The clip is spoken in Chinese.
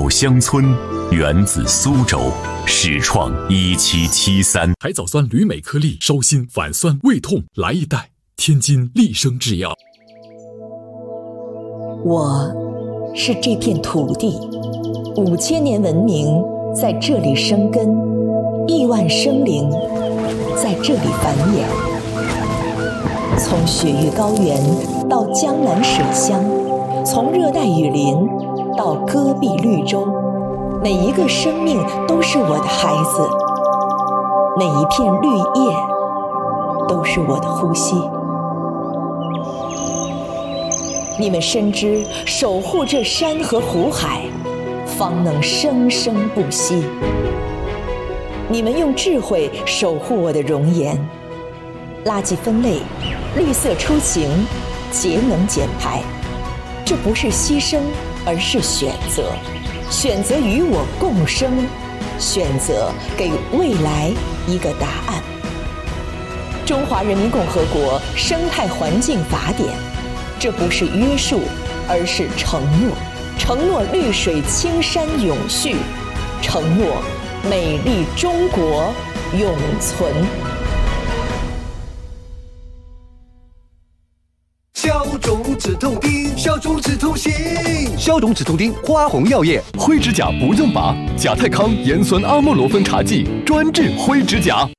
友乡村，源自苏州，始创1773。 海藻酸铝镁颗粒，烧心反酸胃痛，来一袋，天津利生制药。 我是这片土地，5000年文明在这里生根，亿万生灵在这里繁衍。从雪域高原到江南水乡，从热带雨林到戈壁绿洲，每一个生命都是我的孩子，每一片绿叶都是我的呼吸。你们深知守护这山河湖海，方能生生不息。你们用智慧守护我的容颜，垃圾分类，绿色出行，节能减排。这不是牺牲，而是选择。选择与我共生，选择给未来一个答案。中华人民共和国生态环境法典，这不是约束，而是承诺。承诺绿水青山永续，承诺美丽中国永存。 消肿止痛丁，消肿止痛行。消肿止痛丁，花红药业。 灰指甲不用拔，甲泰康盐酸阿莫罗芬茶剂专治灰指甲。